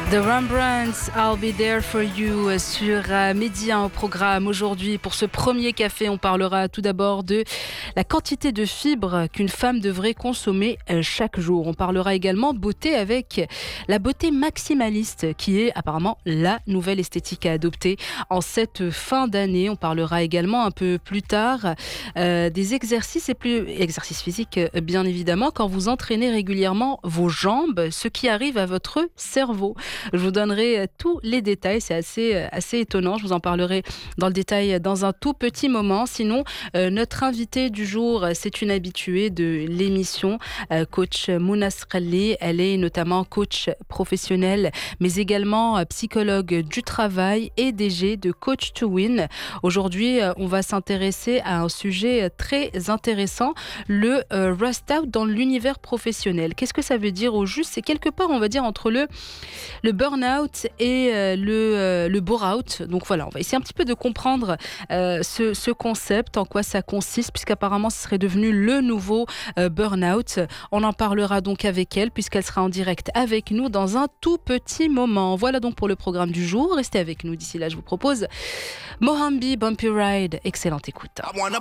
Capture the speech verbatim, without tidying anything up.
The Rembrandts, I'll Be There For You sur Média au programme. Aujourd'hui, pour ce premier café, on parlera tout d'abord de la quantité de fibres qu'une femme devrait consommer chaque jour. On parlera également beauté avec la beauté maximaliste qui est apparemment la nouvelle esthétique à adopter en cette fin d'année. On parlera également un peu plus tard euh, des exercices et plus exercices physiques bien évidemment quand vous entraînez régulièrement vos jambes, ce qui arrive à votre cerveau. Je vous donnerai tous les détails, c'est assez, assez étonnant. Je vous en parlerai dans le détail dans un tout petit moment. Sinon, euh, notre invitée du jour, c'est une habituée de l'émission, euh, coach Mouna Srali. Elle est notamment coach professionnelle, mais également psychologue du travail et D G de Coach to Win. Aujourd'hui, on va s'intéresser à un sujet très intéressant, le euh, rust out dans l'univers professionnel. Qu'est-ce que ça veut dire au juste ? C'est quelque part, on va dire, entre le le burn-out et euh, le, euh, le bore-out. Donc voilà, on va essayer un petit peu de comprendre euh, ce, ce concept, en quoi ça consiste, puisqu'apparemment ce serait devenu le nouveau euh, burn-out. On en parlera donc avec elle, puisqu'elle sera en direct avec nous dans un tout petit moment. Voilà donc pour le programme du jour. Restez avec nous. D'ici là, je vous propose Mohambi Bumpy Ride. Excellente écoute.